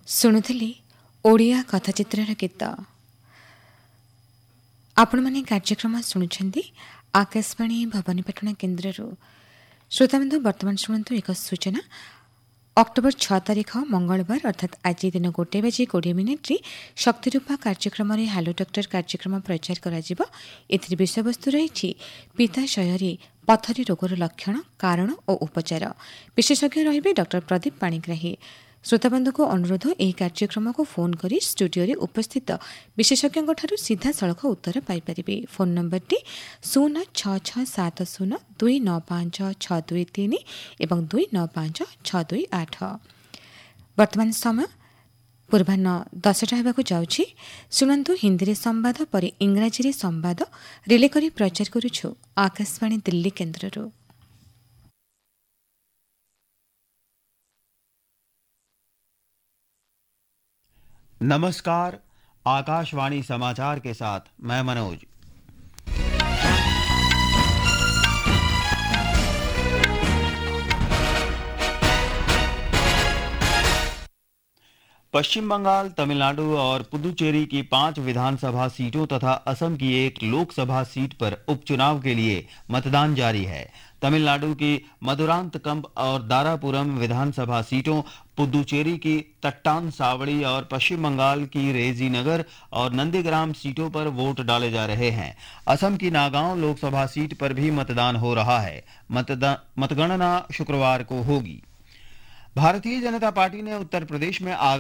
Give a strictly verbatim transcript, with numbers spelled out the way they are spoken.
ଶୁଣୁଥିଲି ଓଡ଼ିଆ କଥାଚିତ୍ରର ଗୀତ। ଆପଣମାନେ କାର୍ଯ୍ୟକ୍ରମ ଶୁଣୁଛନ୍ତି ଆକାଶବାଣୀ ଭବାନୀପାଟଣା କେନ୍ଦ୍ରରୁ। ଶ୍ରୋତାବନ୍ଧୁ, ବର୍ତ୍ତମାନ ଶୁଣନ୍ତୁ ଏକ ସୂଚନା। ଅକ୍ଟୋବର ଛଅ ତାରିଖ ମଙ୍ଗଳବାର ଅର୍ଥାତ୍ ଆଜି ଦିନ ଗୋଟାଏ ବାଜି କୋଡ଼ିଏ ମିନିଟ୍ରେ ଶକ୍ତିରୂପା କାର୍ଯ୍ୟକ୍ରମରେ ହ୍ୟାଲୋ ଡକ୍ଟର କାର୍ଯ୍ୟକ୍ରମ ପ୍ରଚାର କରାଯିବ। ଏଥିରେ ବିଷୟବସ୍ତୁ ରହିଛି ପିତ୍ତାଶୟରେ ପଥରୀ ରୋଗର ଲକ୍ଷଣ, କାରଣ ଓ ଉପଚାର। ବିଶେଷଜ୍ଞ ରହିବେ ଡକ୍ଟର ପ୍ରଦୀପ ପାଣିଗ୍ରାହୀ। ଶ୍ରୋତାବନ୍ଧୁଙ୍କୁ ଅନୁରୋଧ, ଏହି କାର୍ଯ୍ୟକ୍ରମକୁ ଫୋନ୍ କରି ଷ୍ଟୁଡିଓରେ ଉପସ୍ଥିତ ବିଶେଷଜ୍ଞଙ୍କଠାରୁ ସିଧାସଳଖ ଉତ୍ତର ପାଇପାରିବେ। ଫୋନ୍ ନମ୍ବରଟି ଶୂନ ଛଅ ଛଅ ସାତ ଶୂନ ଦୁଇ ନଅ ପାଞ୍ଚ ଛଅ ଦୁଇ ତିନି ଏବଂ ଦୁଇ ନଅ ପାଞ୍ଚ ଛଅ ଦୁଇ ଆଠ। ବର୍ତ୍ତମାନ ସମୟ ପୂର୍ବାହ୍ନ ଦଶଟା ହେବାକୁ ଯାଉଛି। ଶୁଣନ୍ତୁ ହିନ୍ଦୀରେ ସମ୍ବାଦ, ପରେ ଇଂରାଜୀରେ ସମ୍ବାଦ ରିଲେ କରି ପ୍ରଚାର କରୁଛୁ ଆକାଶବାଣୀ ଦିଲ୍ଲୀ କେନ୍ଦ୍ରରୁ। नमस्कार। आकाशवाणी समाचार के साथ मैं मनोज। पश्चिम बंगाल, तमिलनाडु और पुदुचेरी की पांच विधानसभा सीटों तथा असम की एक लोकसभा सीट पर उपचुनाव के लिए मतदान जारी है। तमिलनाडु की मदुरांतकम और दारापुरम विधानसभा सीटों, पुदुचेरी की तट्टान सावड़ी और पश्चिम बंगाल की रेजी नगर और नंदीग्राम सीटों पर वोट डाले जा रहे हैं। असम की नागांव लोकसभा सीट पर भी मतदान हो रहा है। मतगणना शुक्रवार को होगी। भारतीय जनता पार्टी ने उत्तर प्रदेश में